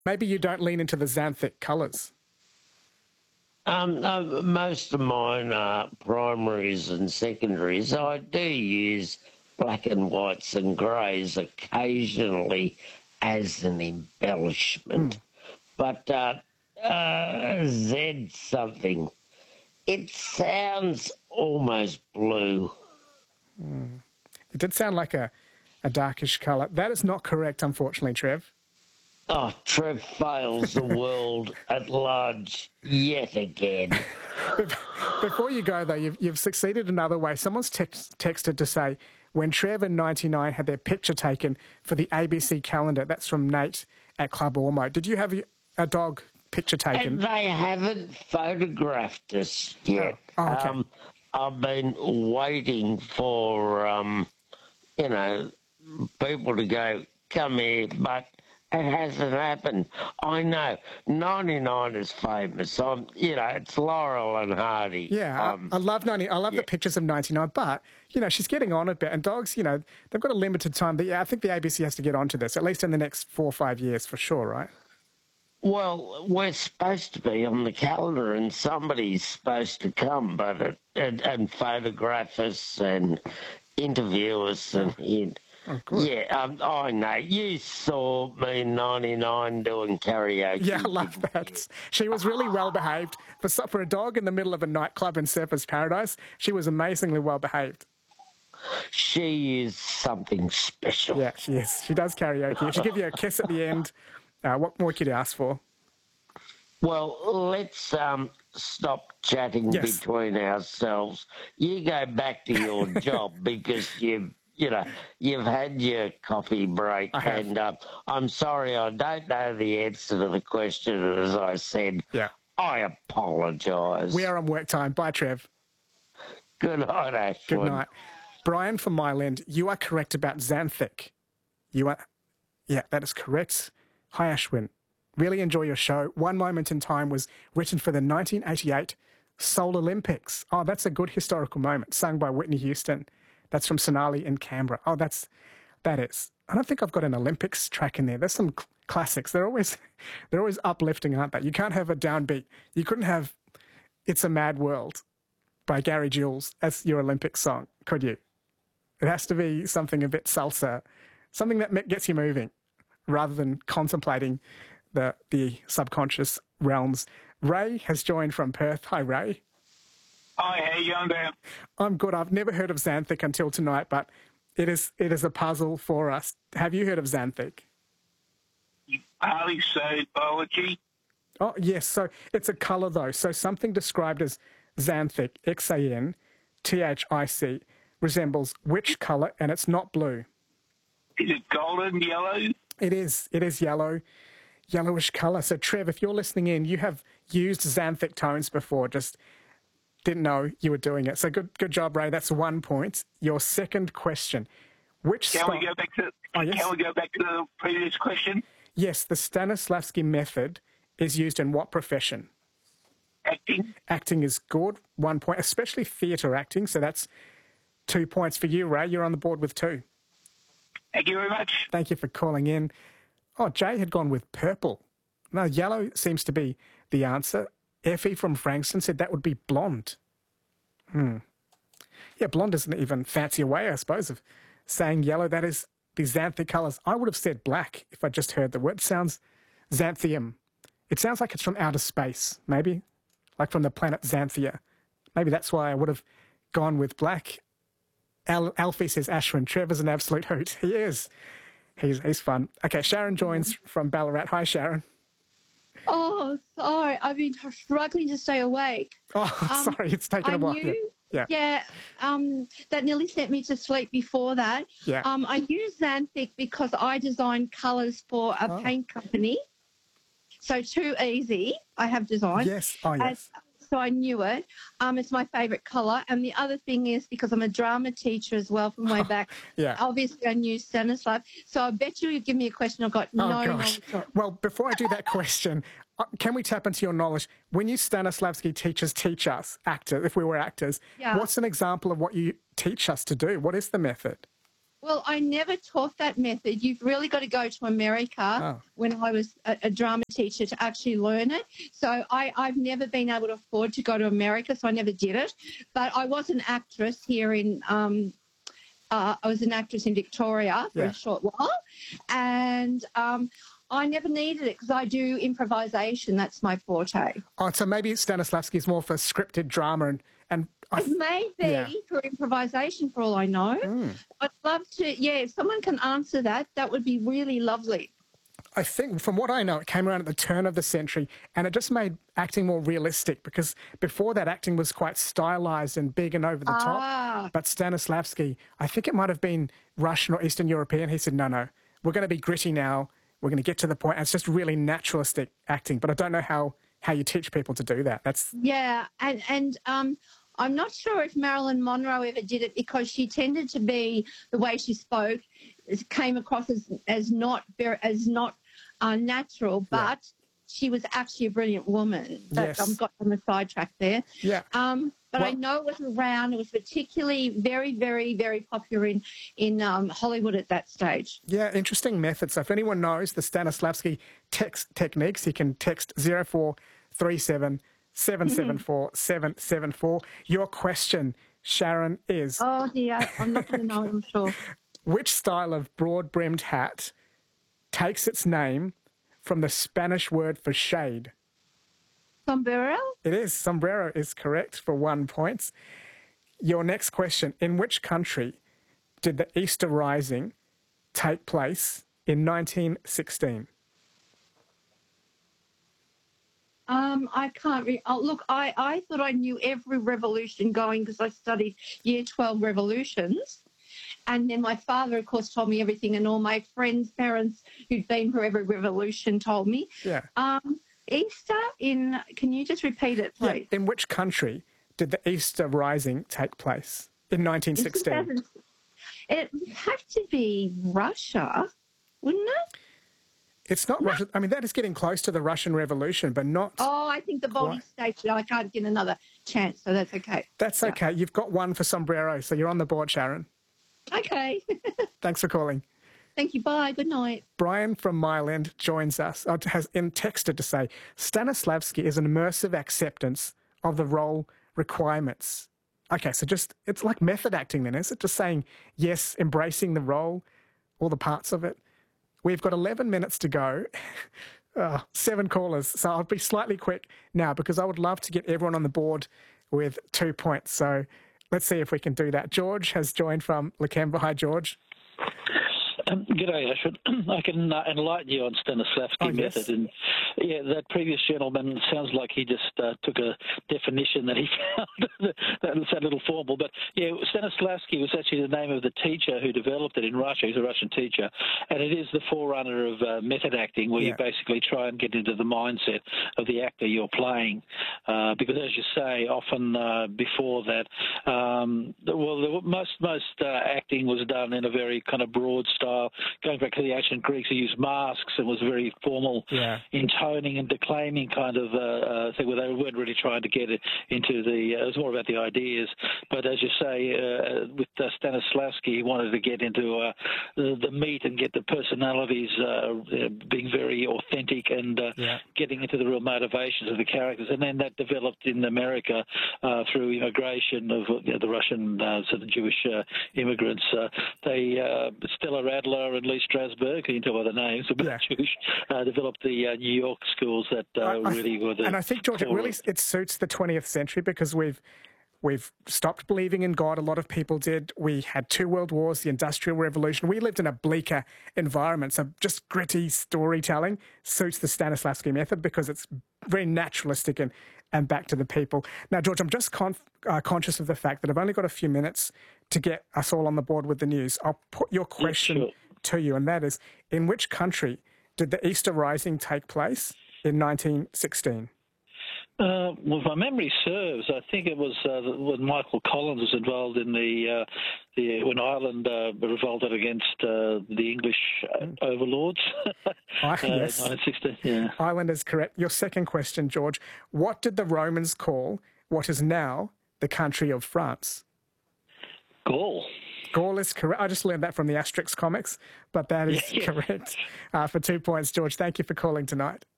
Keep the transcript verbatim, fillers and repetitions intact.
Maybe you don't lean into the xanthic colours. Um, no, most of mine are primaries and secondaries. I do use black and whites and greys occasionally as an embellishment. Mm. But uh, uh, Z something, it sounds almost blue. Mm. It did sound like a, a darkish colour. That is not correct, unfortunately, Trev. Oh, Trev fails the world at large yet again. Before you go, though, you've, you've succeeded another way. Someone's text, texted to say, when Trev and ninety-nine had their picture taken for the A B C calendar, that's from Nate at Club Ormo. Did you have a dog picture taken? And they haven't photographed us yet. Oh, oh, okay. um, I've been waiting for, um, you know, people to go, come here, but it hasn't happened. I know. ninety-nine is famous. I'm, you know, it's Laurel and Hardy. Yeah, um, I, I love ninety. I love yeah. the pictures of ninety-nine, but, you know, she's getting on a bit. And dogs, you know, they've got a limited time. But, yeah, I think the A B C has to get onto this, at least in the next four or five years for sure, right? Well, we're supposed to be on the calendar and somebody's supposed to come but it, and, and photograph us and interview us. And, and oh, good. Yeah, um, I know. You saw me in ninety-nine doing karaoke. Yeah, I love that. She was really well behaved. For, for a dog in the middle of a nightclub in Surfers Paradise, she was amazingly well behaved. She is something special. Yeah, she is. She does karaoke. She'll give you a kiss at the end. Uh, what more could you ask for? Well, let's um, stop chatting Yes. between ourselves. You go back to your job because you've, you know, you've had your coffee break. I have. And uh, I'm sorry, I don't know the answer to the question. As I said, Yeah. I apologise. We are on work time. Bye, Trev. Good night, Ashwin. Good night. Brian from Myland, you are correct about xanthic. You are, yeah, that is correct. Hi, Ashwin. Really enjoy your show. One Moment in Time was written for the nineteen eighty-eight Seoul Olympics. Oh, that's a good historical moment, sung by Whitney Houston. That's from Sonali in Canberra. Oh, that's, that is. I don't think I've got an Olympics track in there. There's some cl- classics. They're always, they're always uplifting, aren't they? You can't have a downbeat. You couldn't have It's a Mad World by Gary Jules as your Olympic song, could you? It has to be something a bit salsa, something that gets you moving, rather than contemplating the the subconscious realms. Ray has joined from Perth. Hi, Ray. Hi, how you going, Dan? I'm good. I've never heard of xanthic until tonight, but it is it is a puzzle for us. Have you heard of xanthic? You partly studied biology. Oh, yes. So it's a colour, though. So something described as xanthic, X A N T H I C, resembles which colour? And it's not blue. Is it golden, yellow? It is. It is yellow, yellowish colour. So, Trev, if you're listening in, you have used xanthic tones before, just didn't know you were doing it. So good good job, Ray. That's one point. Your second question. Which Can style... we go back to Oh, yes. Can we go back to the previous question? Yes, the Stanislavski method is used in what profession? Acting. Acting is good. One point, especially theatre acting. So that's two points for you, Ray. You're on the board with two. Thank you very much. Thank you for calling in. Oh, Jay had gone with purple. No, yellow seems to be the answer. Effie from Frankston said that would be blonde. Hmm. Yeah, blonde isn't even fancy way, I suppose, of saying yellow. That is the xanthic colours. I would have said black if I just heard the word. It sounds xanthium. It sounds like it's from outer space, maybe, like from the planet Xanthia. Maybe that's why I would have gone with black. Al- Alfie says Ashwin. Trevor's an absolute hoot. He is. He's he's fun. Okay, Sharon joins from Ballarat. Hi, Sharon. Oh, sorry. I've been struggling to stay awake. Oh, Um, sorry. It's taken I a while. knew, Yeah. yeah, um, that nearly sent me to sleep before that. Yeah. Um, I use xanthic because I design colours for a Oh. paint company. So too easy. I have designed. Yes. Oh, yes. And so I knew it. Um, it's my favourite colour. And the other thing is because I'm a drama teacher as well from way back. Yeah. Obviously, I knew Stanislav. So I bet you you give me a question I've got Oh, no gosh. knowledge of. Well, before I do that question, uh, can we tap into your knowledge? When you Stanislavski teachers teach us, actors, if we were actors, Yeah. what's an example of what you teach us to do? What is the method? Well, I never taught that method. You've really got to go to America Oh. when I was a, a drama teacher to actually learn it. So I, I've never been able to afford to go to America, so I never did it. But I was an actress here in, um, uh, I was an actress in Victoria for Yeah. a short while. And um, I never needed it because I do improvisation. That's my forte. Oh, so maybe Stanislavski is more for scripted drama and, and I, It may be yeah. for improvisation, for all I know. Mm. I'd love to, yeah, if someone can answer that, that would be really lovely. I think from what I know, it came around at the turn of the century and it just made acting more realistic because before that acting was quite stylized and big and over the top. Ah. But Stanislavski, I think it might have been Russian or Eastern European. He said, no, no, we're going to be gritty now. We're going to get to the point. And it's just really naturalistic acting. But I don't know how, how you teach people to do that. That's Yeah, and, and um, I'm not sure if Marilyn Monroe ever did it because she tended to be, the way she spoke, it came across as, as not very, as not uh, natural, but she was actually a brilliant woman. But Yes. I've got on the sidetrack there. yeah. Um, but I Well- know it was around. It was particularly very, very, very popular in in um, Hollywood at that stage. Yeah, interesting method. So if anyone knows the Stanislavski text techniques, you can text zero four three seven seven seven four seven seven four. Your question, Sharon, is Oh dear, I'm not going to know. I'm sure. which style of broad-brimmed hat takes its name from the Spanish word for shade? Sombrero. It is. Sombrero is correct for one point. Your next question, in which country did the Easter Rising take place in nineteen sixteen? Um, I can't. Re- oh, look, I, I thought I knew every revolution going because I studied Year twelve revolutions. And then my father, of course, told me everything, and all my friends' parents who'd been for every revolution told me. Yeah. Um, Easter in, can you just repeat it, Yeah. please? In which country did the Easter Rising take place in nineteen sixteen? It would have to be Russia, wouldn't it? It's not Russia. I mean, that is getting close to the Russian Revolution, but not. Oh, I think the Baltic States. I can't get another chance, so that's okay. That's okay. You've got one for Sombrero, so you're on the board, Sharon. Okay. Thanks for calling. Thank you. Bye. Good night. Brian from Myland joins us, uh, has in texted to say, Stanislavski is an immersive acceptance of the role requirements. Okay, so just, it's like method acting then, is it? Just saying, yes, embracing the role, all the parts of it. We've got eleven minutes to go, uh, seven callers, so I'll be slightly quick now because I would love to get everyone on the board with two points. So let's see if we can do that. George has joined from Lakemba. Hi, George. Um, G'day, Ashford. I can uh, enlighten you on Stanislavski Oh, yes. method. And yeah, that previous gentleman sounds like he just uh, took a definition that he found. That was a little formal. But yeah, Stanislavski was actually the name of the teacher who developed it in Russia. He's a Russian teacher. And it is the forerunner of uh, method acting, where Yeah. you basically try and get into the mindset of the actor you're playing. Uh, because as you say, often uh, before that, um, well, the, most, most uh, acting was done in a very kind of broad style. Going back to the ancient Greeks, who used masks and was very formal Yeah. intoning and declaiming kind of uh, uh, thing, where they weren't really trying to get it into the, uh, it was more about the ideas. But as you say, uh, with uh, Stanislavski, he wanted to get into uh, the, the meat and get the personalities uh, being very authentic and uh, Yeah. getting into the real motivations of the characters. And then that developed in America uh, through immigration of you know, the Russian uh, sort of Jewish uh, immigrants. Uh, they, uh, Stella Adler and Lee Strasberg, you can tell by the names, but Yeah. Jewish, uh, developed the uh, New York schools that uh, I- I- really were the And I think, George, it core really of- it suits the twentieth century because we've we've stopped believing in God. A lot of people did. We had two world wars, the Industrial Revolution. We lived in a bleaker environment. So just gritty storytelling suits the Stanislavski method because it's very naturalistic and, and back to the people. Now, George, I'm just con- uh, conscious of the fact that I've only got a few minutes to get us all on the board with the news. I'll put your question sure. to you, and that is, in which country did the Easter Rising take place in nineteen sixteen? Uh, well, if my memory serves, I think it was uh, when Michael Collins was involved in the, uh, the when Ireland uh, revolted against uh, the English uh, overlords. Ah, uh, yes. nineteen sixty, yeah. Ireland is correct. Your second question, George. What did the Romans call what is now the country of France? Gaul. Gaul is correct. I just learned that from the Asterix comics, but that is Yeah, yeah. correct. Uh, for two points, George, thank you for calling tonight.